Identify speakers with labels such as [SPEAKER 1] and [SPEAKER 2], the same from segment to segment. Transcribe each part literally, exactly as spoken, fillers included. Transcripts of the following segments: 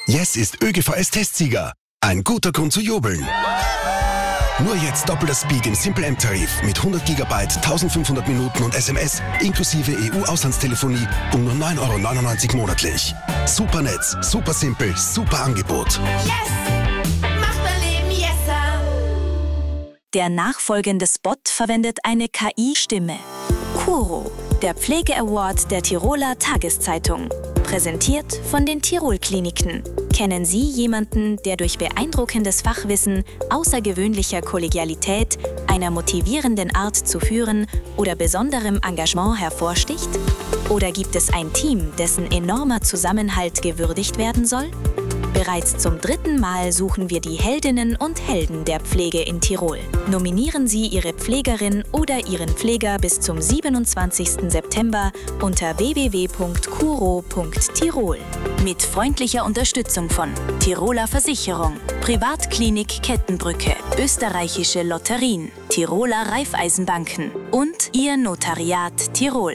[SPEAKER 1] Yes ist ÖGVS-Testsieger. Ein guter Grund zu jubeln. Nur jetzt doppelter Speed im Simple M-Tarif mit hundert Gigabyte, eintausendfünfhundert Minuten und S M S inklusive E U-Auslandstelefonie um nur neun Euro neunundneunzig monatlich. Super Netz, super simpel, super Angebot.
[SPEAKER 2] Yes! Macht mein Leben yesser!
[SPEAKER 3] Der nachfolgende Spot verwendet eine K I-Stimme. Kuro, der Pflege-Award der Tiroler Tageszeitung. Präsentiert von den Tirol-Kliniken. Kennen Sie jemanden, der durch beeindruckendes Fachwissen, außergewöhnlicher Kollegialität, einer motivierenden Art zu führen oder besonderem Engagement hervorsticht? Oder gibt es ein Team, dessen enormer Zusammenhalt gewürdigt werden soll? Bereits zum dritten Mal suchen wir die Heldinnen und Helden der Pflege in Tirol. Nominieren Sie Ihre Pflegerin oder Ihren Pfleger bis zum siebenundzwanzigsten September unter w w w punkt kuro punkt tirol. Mit freundlicher Unterstützung von Tiroler Versicherung, Privatklinik Kettenbrücke, Österreichische Lotterien, Tiroler Raiffeisenbanken und Ihr Notariat Tirol.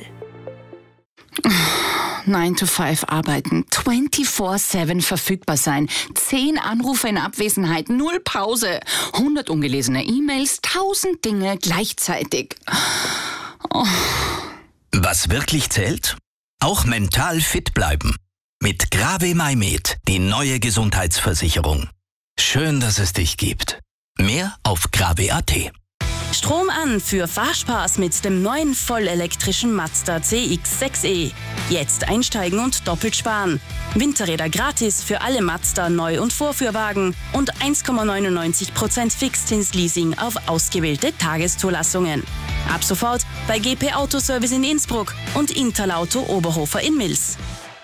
[SPEAKER 4] nine to five arbeiten, vierundzwanzig sieben verfügbar sein, zehn Anrufe in Abwesenheit, null Pause, hundert ungelesene E-Mails, tausend Dinge gleichzeitig. Oh.
[SPEAKER 5] Was wirklich zählt? Auch mental fit bleiben. Mit Grave Maimed, die neue Gesundheitsversicherung. Schön, dass es dich gibt. Mehr auf grave punkt a t.
[SPEAKER 6] Strom an für Fahrspaß mit dem neuen vollelektrischen Mazda C X sechs E. Jetzt einsteigen und doppelt sparen. Winterräder gratis für alle Mazda Neu- und Vorführwagen und eins Komma neunundneunzig Prozent Fixzinsleasing auf ausgewählte Tageszulassungen. Ab sofort bei G P Autoservice in Innsbruck und Interlauto Oberhofer in Mils.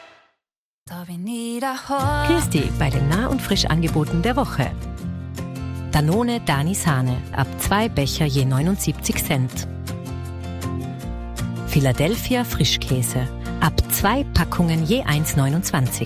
[SPEAKER 7] Christi bei den Nah- und Frischangeboten der Woche. Danone Dani Sahne, ab zwei Becher je neunundsiebzig Cent. Philadelphia Frischkäse, ab zwei Packungen je eins Komma neunundzwanzig.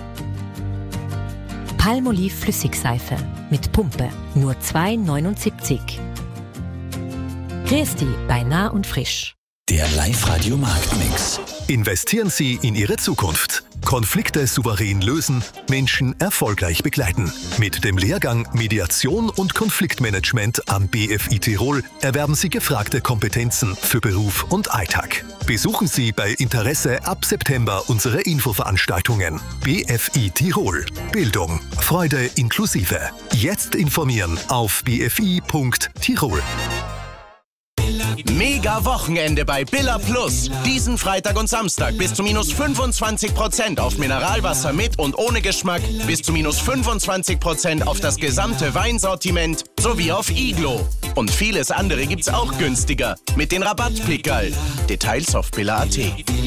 [SPEAKER 7] Palmolive Flüssigseife mit Pumpe, nur zwei Komma neunundsiebzig. Christi bei Nah und Frisch.
[SPEAKER 5] Der Live-Radio Marktmix.
[SPEAKER 8] Investieren Sie in Ihre Zukunft. Konflikte souverän lösen, Menschen erfolgreich begleiten. Mit dem Lehrgang Mediation und Konfliktmanagement am B F I Tirol erwerben Sie gefragte Kompetenzen für Beruf und Alltag. Besuchen Sie bei Interesse ab September unsere Infoveranstaltungen. B F I Tirol. Bildung, Freude inklusive. Jetzt informieren auf b f i punkt tirol.
[SPEAKER 9] Mega Wochenende bei Billa Plus. Diesen Freitag und Samstag bis zu minus fünfundzwanzig Prozent auf Mineralwasser mit und ohne Geschmack, bis zu minus fünfundzwanzig Prozent auf das gesamte Weinsortiment sowie auf Iglo. Und vieles andere gibt's auch günstiger mit den Rabattplickerl. Details auf billa punkt a t.